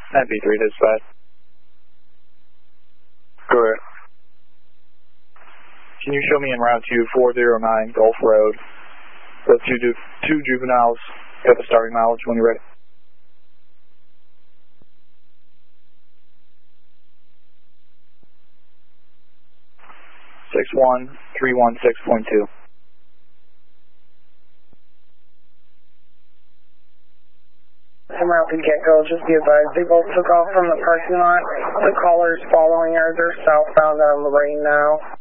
9B3 dispatch. Correct. Can you show me en route to 409 Gulf Road? The two juveniles at the starting mileage when you're ready. .2. En route to get-go, just be advised, they both took off from the parking lot. The caller's following her. They're southbound on Lorraine now.